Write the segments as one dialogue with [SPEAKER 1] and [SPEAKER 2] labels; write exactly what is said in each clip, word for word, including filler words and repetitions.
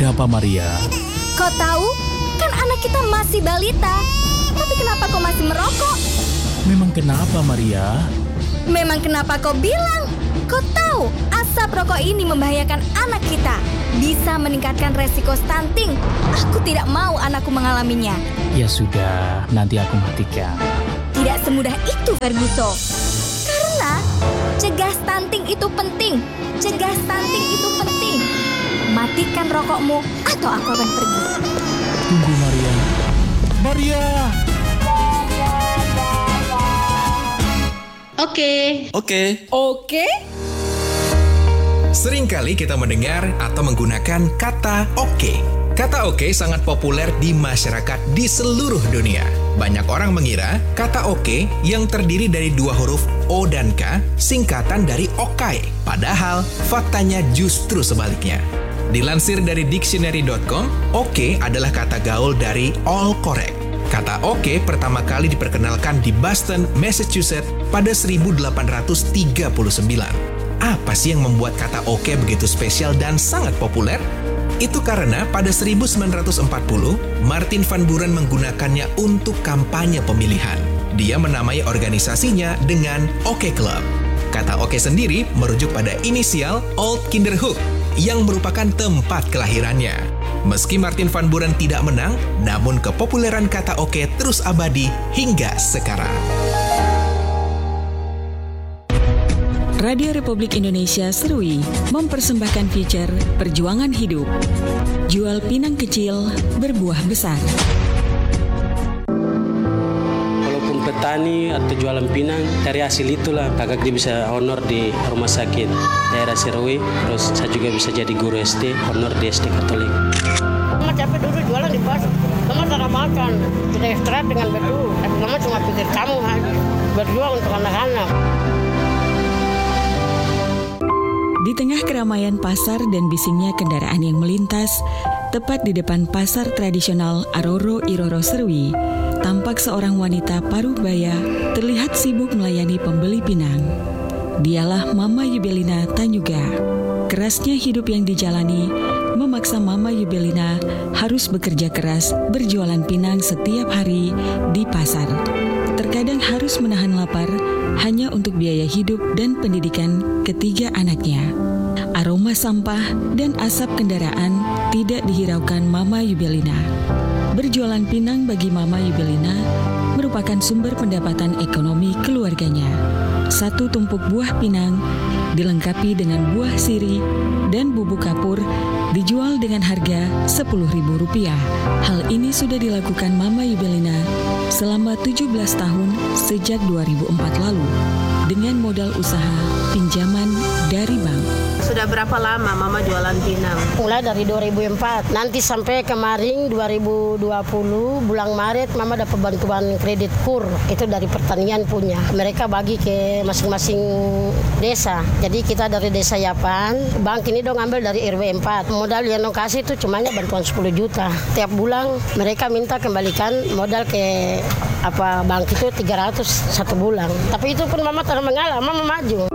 [SPEAKER 1] Ada apa, Maria?
[SPEAKER 2] Kau tahu, kan anak kita masih balita. Tapi kenapa kau masih merokok?
[SPEAKER 1] Memang kenapa, Maria?
[SPEAKER 2] Memang kenapa kau bilang? Kau tahu, asap rokok ini membahayakan anak kita. Bisa meningkatkan resiko stunting. Aku tidak mau anakku mengalaminya.
[SPEAKER 1] Ya sudah, nanti aku matikan.
[SPEAKER 2] Tidak semudah itu, Ferguson. Karena cegah stunting itu penting. Cegah stunting itu penting. Matikan rokokmu atau aku akan pergi.
[SPEAKER 1] Tunggu, Maria. Maria!
[SPEAKER 3] Oke.
[SPEAKER 4] Oke.
[SPEAKER 2] Oke?
[SPEAKER 4] Seringkali kita mendengar atau menggunakan kata oke. Kata oke sangat populer di masyarakat di seluruh dunia. Banyak orang mengira kata oke yang terdiri dari dua huruf O dan K singkatan dari okai. Padahal faktanya justru sebaliknya. Dilansir dari dictionary dot com, oke adalah kata gaul dari all correct. Kata oke pertama kali diperkenalkan di Boston, Massachusetts pada seribu delapan ratus tiga puluh sembilan. Apa sih yang membuat kata oke begitu spesial dan sangat populer? Itu karena pada seribu sembilan ratus empat puluh, Martin Van Buren menggunakannya untuk kampanye pemilihan. Dia menamai organisasinya dengan Oke Club. Kata oke sendiri merujuk pada inisial Old Kinderhook yang merupakan tempat kelahirannya. Meski Martin Van Buren tidak menang, namun kepopuleran kata oke terus abadi hingga sekarang.
[SPEAKER 5] Radio Republik Indonesia Serui mempersembahkan feature Perjuangan Hidup. Jual pinang kecil, berbuah besar.
[SPEAKER 6] Walaupun petani atau jualan pinang, dari hasil itulah kakak dia bisa honor di rumah sakit daerah Serui. Terus saya juga bisa jadi guru S D, honor di S D Katolik.
[SPEAKER 7] Mama capek dulu jualan di pasar. Mama cara makan, kita istirahat dengan betul. Tapi mama cuma pikir kamu aja, berjuang untuk anak-anak.
[SPEAKER 5] Di tengah keramaian pasar dan bisingnya kendaraan yang melintas, tepat di depan pasar tradisional Aroro Iroro Serui, tampak seorang wanita paruh baya terlihat sibuk melayani pembeli pinang. Dialah Mama Yubelina Tanyuga. Kerasnya hidup yang dijalani memaksa Mama Yubelina harus bekerja keras berjualan pinang setiap hari di pasar. Terkadang harus menahan lapar hanya untuk biaya hidup dan pendidikan ketiga anaknya. Aroma sampah dan asap kendaraan tidak dihiraukan Mama Yubelina. Berjualan pinang bagi Mama Yubelina merupakan sumber pendapatan ekonomi keluarganya. Satu tumpuk buah pinang dilengkapi dengan buah siri dan bubuk kapur dijual dengan harga sepuluh ribu rupiah. Hal ini sudah dilakukan Mama Yubelina selama tujuh belas tahun sejak dua ribu empat lalu dengan modal usaha pinjaman dari bank.
[SPEAKER 3] Sudah berapa lama Mama jualan pinang?
[SPEAKER 7] Mulai dari dua ribu empat, nanti sampai kemarin dua ribu dua puluh bulan Maret Mama dapat bantuan kredit kur, itu dari pertanian punya. Mereka bagi ke masing-masing desa. Jadi kita dari desa Yapan, bank ini dong ambil dari R W empat. Modal yang dong kasih itu cumanya bantuan sepuluh juta. Tiap bulan mereka minta kembalikan modal ke apa bank itu tiga ratus satu bulan. Tapi itu pun Mama tak mengalah, Mama maju.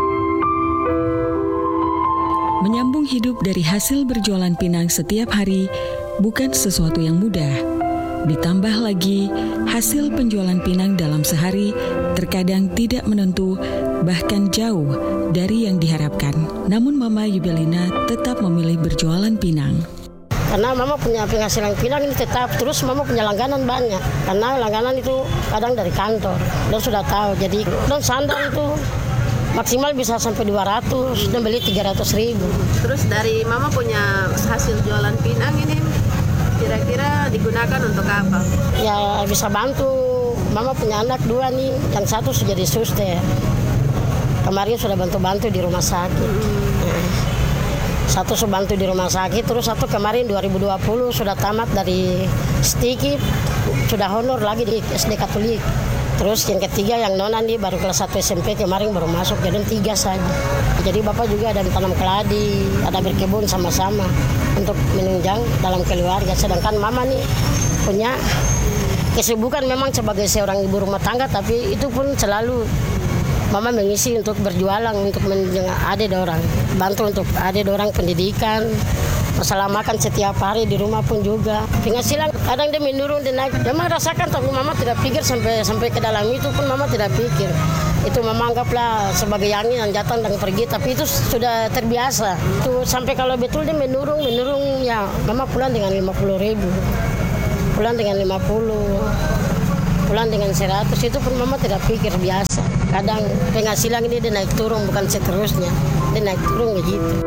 [SPEAKER 5] Menyambung hidup dari hasil berjualan pinang setiap hari bukan sesuatu yang mudah. Ditambah lagi, hasil penjualan pinang dalam sehari terkadang tidak menentu, bahkan jauh dari yang diharapkan. Namun Mama Yubelina tetap memilih berjualan pinang.
[SPEAKER 7] Karena Mama punya penghasilan pinang ini tetap, terus Mama punya langganan banyak. Karena langganan itu kadang dari kantor, dan sudah tahu. Jadi, dan sandal itu maksimal bisa sampai dua ratus dan beli tiga ratus ribu.
[SPEAKER 3] Terus dari Mama punya hasil jualan pinang ini kira-kira digunakan untuk apa?
[SPEAKER 7] Ya bisa bantu. Mama punya anak dua nih, yang satu sudah jadi suster. Kemarin sudah bantu-bantu di rumah sakit. Hmm. Satu sudah bantu di rumah sakit, terus satu kemarin dua ribu dua puluh sudah tamat dari Stiki, sudah honor lagi di S D Katolik. Terus yang ketiga yang nona nih baru kelas satu S M P kemarin baru masuk, jadi tiga saja. Jadi Bapak juga ada tanam keladi, ada berkebun sama-sama untuk menunjang dalam keluarga. Sedangkan Mama nih punya kesibukan memang sebagai seorang ibu rumah tangga, tapi itu pun selalu Mama mengisi untuk berjualan untuk menunjang adik orang, bantu untuk adik orang pendidikan, masalah makan setiap hari di rumah pun juga. Penghasilan kadang dia menurun dan naik. Mama rasakan tapi mama tidak pikir sampai sampai ke dalam itu pun mama tidak pikir. Itu mama anggaplah sebagai angin yang datang dan pergi, tapi itu sudah terbiasa. Itu sampai kalau betul dia menurun, menurun ya mama pulang dengan lima puluh ribu. Pulang dengan lima puluh, pulang dengan seratus, itu pun mama tidak pikir, biasa. Kadang penghasilan ini dia naik turun, bukan seterusnya. Dia naik turun begitu.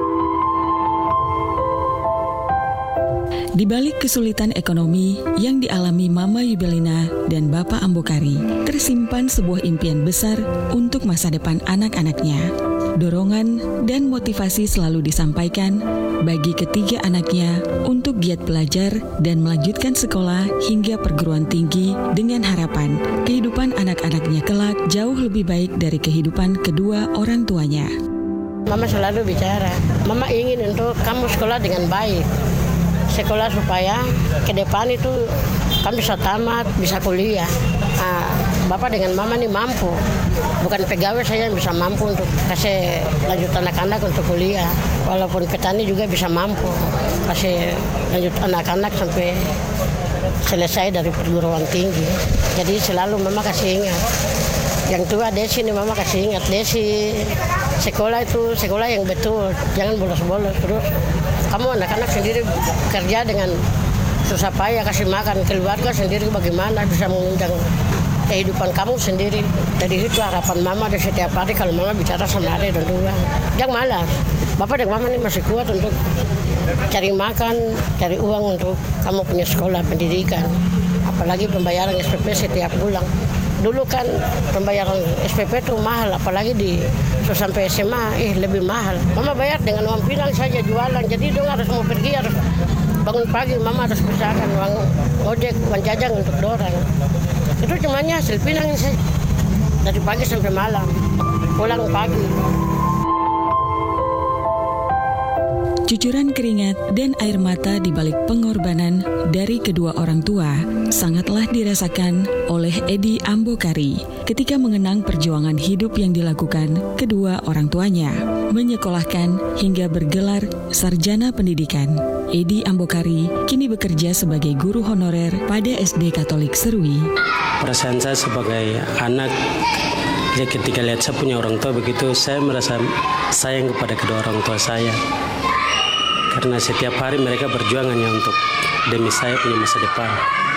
[SPEAKER 5] Di balik kesulitan ekonomi yang dialami Mama Yubelina dan Bapak Ambokari, tersimpan sebuah impian besar untuk masa depan anak-anaknya. Dorongan dan motivasi selalu disampaikan bagi ketiga anaknya untuk giat belajar dan melanjutkan sekolah hingga perguruan tinggi dengan harapan kehidupan anak-anaknya kelak jauh lebih baik dari kehidupan kedua orang tuanya.
[SPEAKER 7] Mama selalu bicara, Mama ingin untuk kamu sekolah dengan baik. Sekolah supaya ke depan itu kami bisa tamat, bisa kuliah. Nah, Bapak dengan Mama ini mampu. Bukan pegawai saya yang bisa mampu untuk kasih lanjut anak-anak untuk kuliah. Walaupun petani juga bisa mampu kasih lanjut anak-anak sampai selesai dari perguruan tinggi. Jadi selalu Mama kasih ingat. Yang tua Desi ini Mama kasih ingat. Desi sekolah itu sekolah yang betul. Jangan bolos-bolos terus. Kamu anak-anak sendiri kerja dengan susah payah kasih makan, keluarga sendiri bagaimana bisa mengundang kehidupan kamu sendiri. Dari itu harapan Mama di setiap hari kalau Mama bicara sama adik dan dua. Jangan malas. Bapak dan Mama ini masih kuat untuk cari makan, cari uang untuk kamu punya sekolah pendidikan. Apalagi pembayaran S P P setiap bulan. Dulu kan pembayaran S P P itu mahal, apalagi di sampai S M A eh lebih mahal. Mama bayar dengan uang pinang saja jualan, jadi dong harus mau pergi harus bangun pagi, Mama harus usahakan uang ojek, uang jajan untuk dorang. Itu cuma hasil pinang saja dari pagi sampai malam, pulang pagi.
[SPEAKER 5] Cucuran keringat dan air mata di balik pengorbanan dari kedua orang tua sangatlah dirasakan oleh Edi Ambokari ketika mengenang perjuangan hidup yang dilakukan kedua orang tuanya, menyekolahkan hingga bergelar sarjana pendidikan. Edi Ambokari kini bekerja sebagai guru honorer pada S D Katolik Serwi.
[SPEAKER 6] Perasaan saya sebagai anak, ya ketika lihat saya punya orang tua begitu, saya merasa sayang kepada kedua orang tua saya. Karena setiap hari mereka berjuang hanya untuk demi saya punya masa depan.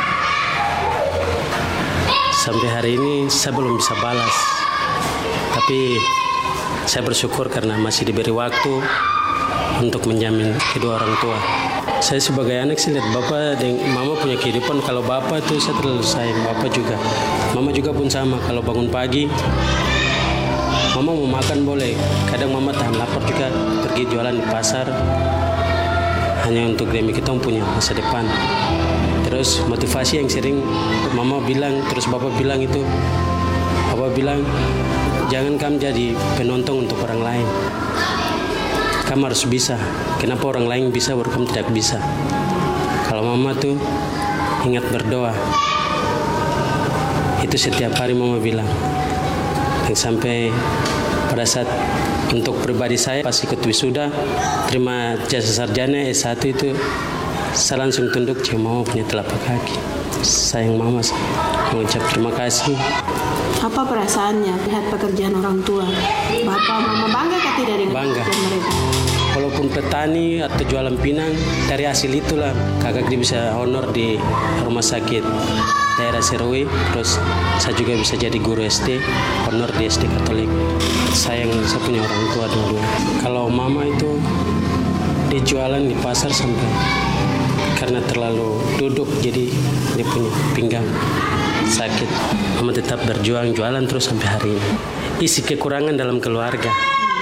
[SPEAKER 6] Sampai hari ini saya belum bisa balas. Tapi saya bersyukur karena masih diberi waktu untuk menjamin kedua orang tua. Saya sebagai anak sih lihat Bapak dan Mama punya kehidupan. Kalau Bapak tuh saya terlalu sayang, Bapak juga. Mama juga pun sama, kalau bangun pagi Mama mau makan boleh. Kadang Mama tahan lapar juga pergi jualan di pasar. Hanya untuk demi kita punya masa depan. Terus motivasi yang sering Mama bilang, terus Bapak bilang itu, Bapak bilang jangan kamu jadi penonton untuk orang lain. Kamu harus bisa. Kenapa orang lain bisa baru kamu tidak bisa? Kalau Mama tuh ingat berdoa. Itu setiap hari Mama bilang. Yang sampai pada saat untuk pribadi saya pas ikut wisuda terima jasa sarjana S satu itu saya langsung tunduk cium Mama punya telapak kaki. Sayang Mama, mengucap terima kasih.
[SPEAKER 3] Apa perasaannya lihat pekerjaan orang tua? Bapak Mama bangga kah tidak dengan
[SPEAKER 6] Bangga.
[SPEAKER 3] pekerjaan mereka?
[SPEAKER 6] Walaupun petani atau jualan pinang, dari hasil itulah kakak dia bisa honor di rumah sakit daerah Serwi. Terus saya juga bisa jadi guru S D, honor di S D Katolik. Sayang saya punya orang tua dulu. Kalau Mama itu dia jualan di pasar sampai karena terlalu duduk jadi dia punya pinggang sakit. Mama tetap berjuang jualan terus sampai hari ini. Isi kekurangan dalam keluarga,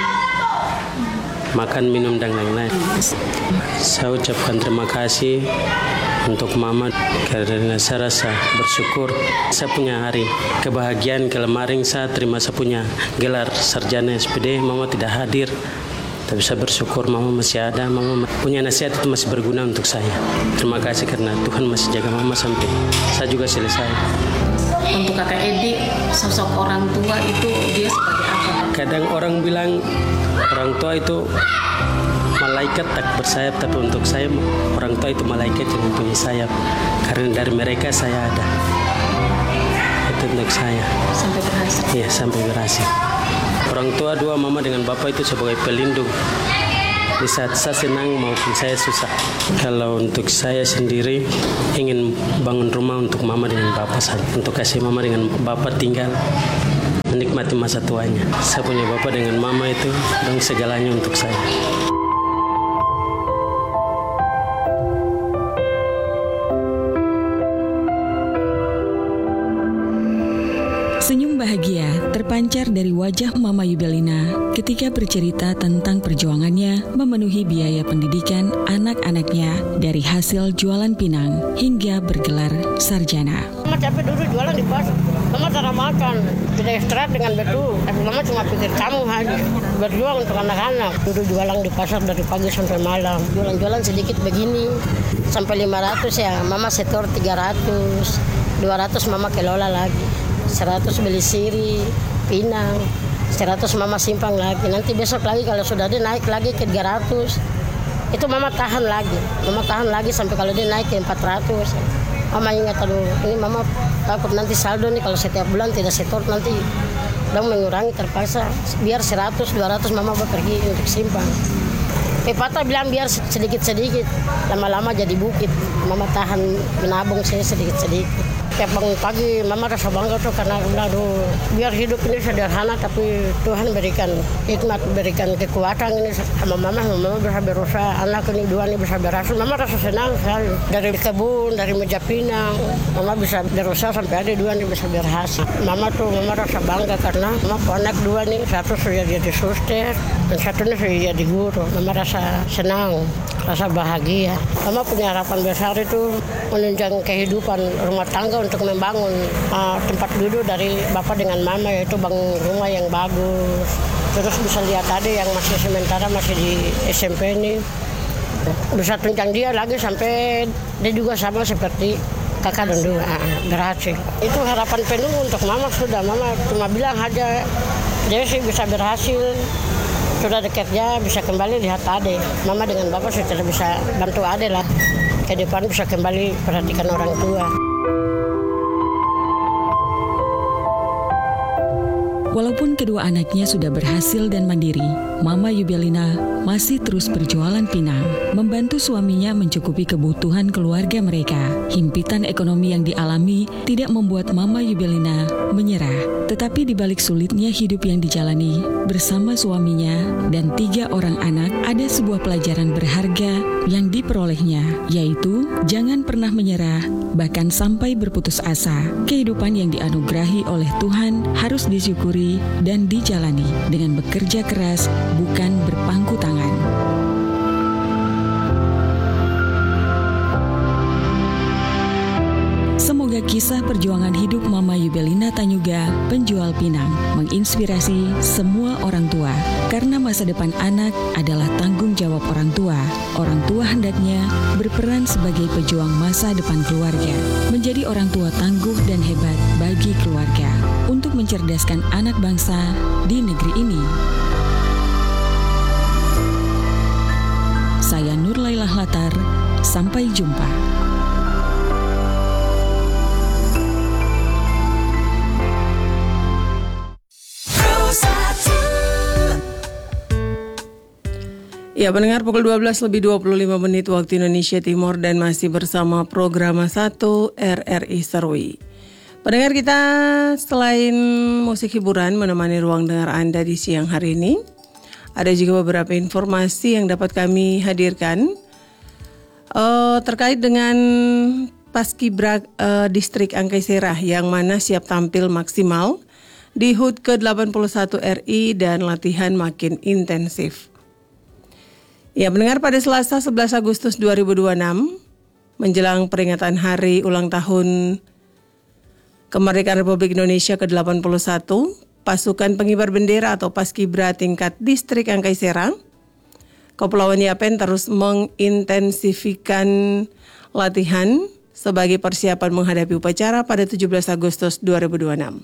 [SPEAKER 6] makan, minum, dan lain-lain. Saya ucapkan terima kasih untuk Mama karena saya rasa bersyukur. Saya punya hari kebahagiaan kemarin saya terima saya punya gelar sarjana S P D. Mama tidak hadir, tapi saya bersyukur Mama masih ada. Mama punya nasihat itu masih berguna untuk saya. Terima kasih karena Tuhan masih jaga Mama sampai saya juga selesai.
[SPEAKER 3] Untuk kakak Edi, sosok orang tua itu dia sebagai apa?
[SPEAKER 6] Kadang orang bilang orang tua itu malah malaikat tak bersayap, tapi untuk saya orang tua itu malaikat yang mempunyai sayap. Karena dari mereka saya ada. Itu untuk saya.
[SPEAKER 2] Sampai berhasil.
[SPEAKER 6] Iya, sampai berhasil. Orang tua dua, mama dengan bapak itu sebagai pelindung. Di saat saya senang maupun saya susah. Kalau untuk saya sendiri ingin bangun rumah untuk mama dengan bapak saja. Untuk kasih mama dengan bapak tinggal menikmati masa tuanya. Saya punya bapak dengan mama itu dan segalanya untuk saya.
[SPEAKER 5] Senyum bahagia terpancar dari wajah Mama Yubelina ketika bercerita tentang perjuangannya memenuhi biaya pendidikan anak-anaknya dari hasil jualan pinang hingga bergelar sarjana.
[SPEAKER 7] Mama capek dulu jualan di pasar. Mama cara makan, tidak istirahat dengan betul. Tapi mama cuma pikir kamu aja berjuang untuk anak-anak. Dulu jualan di pasar dari pagi sampai malam. Jualan-jualan sedikit begini sampai lima ratus ya. Mama setor tiga ratus, dua ratus mama kelola lagi. seratus beli siri, pinang, seratus mama simpang lagi. Nanti besok lagi kalau sudah dia naik lagi ke tiga ratus, itu mama tahan lagi. Mama tahan lagi sampai kalau dia naik ke empat ratus. Mama ingat, aduh ini mama takut nanti saldo nih kalau setiap bulan tidak setor nanti dong mengurangi terpaksa. Biar seratus, dua ratus mama pergi untuk simpang. Pepatah bilang biar sedikit-sedikit, lama-lama jadi bukit. Mama tahan menabung saya sedikit-sedikit. Tiap bangun pagi mama rasa bangga tuh karena aduh, biar hidup ini sederhana tapi Tuhan berikan hikmat, berikan kekuatan ini sama mama. Mama bisa berusaha, anak ini dua ini bisa berhasil. Mama rasa senang sekali. Dari kebun, dari meja pinang, mama bisa berusaha sampai ada dua ini bisa berhasil. Mama tuh mama rasa bangga karena mama punya anak dua nih, satu sudah jadi suster dan satunya sudah jadi guru. Mama rasa senang, rasa bahagia. Mama punya harapan besar itu menunjang kehidupan rumah tangga untuk membangun uh, tempat duduk dari bapak dengan mama, yaitu bangun rumah yang bagus. Terus bisa lihat tadi yang masih sementara masih di S M P ini, bisa tunjang dia lagi sampai dia juga sama seperti kakak dan dua uh, berhasil. Itu harapan penuh untuk mama sudah. Mama cuma bilang aja dia sih bisa berhasil. Sudah dekatnya bisa kembali lihat ade. Mama dengan bapak sudah bisa bantu ade lah. Ke depan bisa kembali perhatikan orang tua.
[SPEAKER 5] Walaupun kedua anaknya sudah berhasil dan mandiri, Mama Yubelina masih terus berjualan pinang, membantu suaminya mencukupi kebutuhan keluarga mereka. Himpitan ekonomi yang dialami tidak membuat Mama Yubelina menyerah, tetapi di balik sulitnya hidup yang dijalani bersama suaminya dan tiga orang anak, ada sebuah pelajaran berharga yang diperolehnya, yaitu jangan pernah menyerah, bahkan sampai berputus asa. Kehidupan yang dianugerahi oleh Tuhan harus disyukuri dan dijalani dengan bekerja keras, bukan berpangku tangan. Semoga kisah perjuangan hidup Mama Yubelina Tanyuga, penjual pinang, menginspirasi semua orang tua. Karena masa depan anak adalah tanggung jawab orang tua. Orang tua hendaknya berperan sebagai pejuang masa depan keluarga, menjadi orang tua tangguh dan hebat bagi keluarga, untuk mencerdaskan anak bangsa di negeri ini. Saya Nurlailah Latar, sampai jumpa.
[SPEAKER 8] Ya, pendengar, pukul dua belas lebih dua puluh lima menit waktu Indonesia Timur dan masih bersama program satu R R I Serwi. Pendengar kita, selain musik hiburan menemani ruang dengar Anda di siang hari ini, ada juga beberapa informasi yang dapat kami hadirkan uh, terkait dengan Paskibra uh, Distrik Angkai Serah yang mana siap tampil maksimal di H U T ke delapan puluh satu R I dan latihan makin intensif. Ya, mendengar pada Selasa sebelas Agustus dua ribu dua puluh enam, menjelang peringatan hari ulang tahun Kemerdekaan Republik Indonesia ke delapan puluh satu, pasukan pengibar bendera atau Paskibra tingkat Distrik Angkai Serah, Kepulauan Yapen terus mengintensifikan latihan sebagai persiapan menghadapi upacara pada tujuh belas Agustus dua ribu dua puluh enam.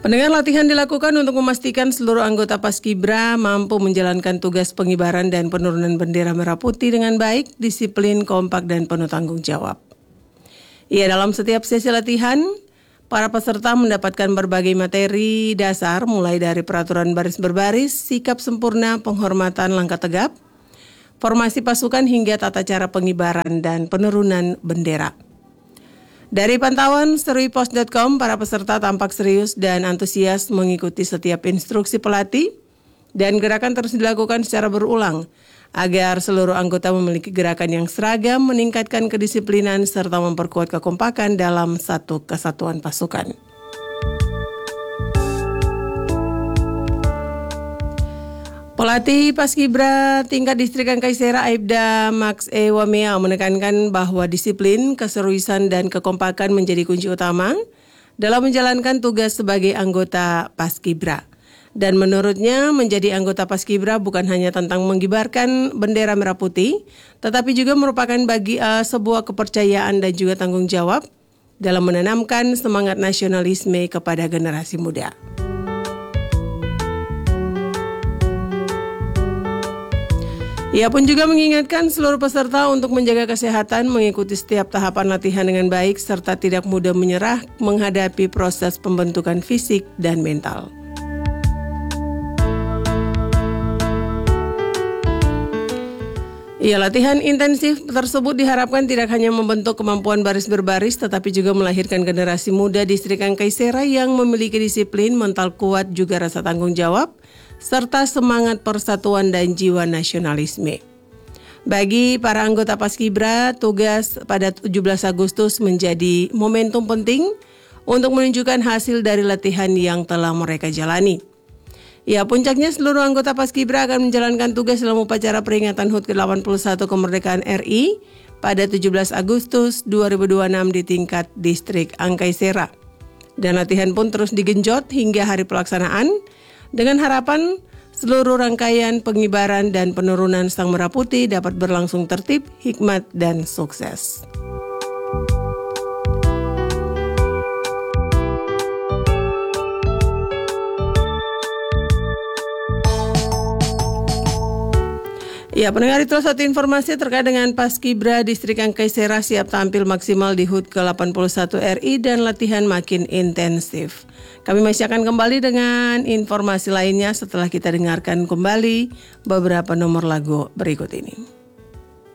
[SPEAKER 8] Pendengar, latihan dilakukan untuk memastikan seluruh anggota Paskibra mampu menjalankan tugas pengibaran dan penurunan bendera merah putih dengan baik, disiplin, kompak, dan penuh tanggung jawab. Ya, dalam setiap sesi latihan, para peserta mendapatkan berbagai materi dasar mulai dari peraturan baris berbaris, sikap sempurna, penghormatan, langkah tegap, formasi pasukan hingga tata cara pengibaran dan penurunan bendera. Dari pantauan serui pos dot com, para peserta tampak serius dan antusias mengikuti setiap instruksi pelatih dan gerakan terus dilakukan secara berulang agar seluruh anggota memiliki gerakan yang seragam, meningkatkan kedisiplinan serta memperkuat kekompakan dalam satu kesatuan pasukan. Pelatih Paskibra tingkat distrik Angkaisera Aibda Max E. Wamea menekankan bahwa disiplin, keseriusan, dan kekompakan menjadi kunci utama dalam menjalankan tugas sebagai anggota Paskibra. Dan menurutnya menjadi anggota Paskibra bukan hanya tentang mengibarkan bendera merah putih, tetapi juga merupakan bagi uh, sebuah kepercayaan dan juga tanggung jawab dalam menanamkan semangat nasionalisme kepada generasi muda. Ia pun juga mengingatkan seluruh peserta untuk menjaga kesehatan, mengikuti setiap tahapan latihan dengan baik, serta tidak mudah menyerah menghadapi proses pembentukan fisik dan mental. Ya, latihan intensif tersebut diharapkan tidak hanya membentuk kemampuan baris berbaris, tetapi juga melahirkan generasi muda distrik Angkaisera yang memiliki disiplin, mental kuat, juga rasa tanggung jawab, serta semangat persatuan dan jiwa nasionalisme. Bagi para anggota Paskibra, tugas pada tujuh belas Agustus menjadi momentum penting untuk menunjukkan hasil dari latihan yang telah mereka jalani. Ya, puncaknya seluruh anggota Paskibra akan menjalankan tugas dalam upacara peringatan H U T ke delapan puluh satu kemerdekaan R I pada tujuh belas Agustus dua ribu dua puluh enam di tingkat distrik Angkaisera. Dan latihan pun terus digenjot hingga hari pelaksanaan dengan harapan seluruh rangkaian pengibaran dan penurunan Sang Merah Putih dapat berlangsung tertib, hikmat, dan sukses. Ya, pendengar, itu satu informasi terkait dengan Paskibra Distrik Angkaisera siap tampil maksimal di H U T ke delapan puluh satu R I dan latihan makin intensif. Kami masih akan kembali dengan informasi lainnya setelah kita dengarkan kembali beberapa nomor lagu berikut ini.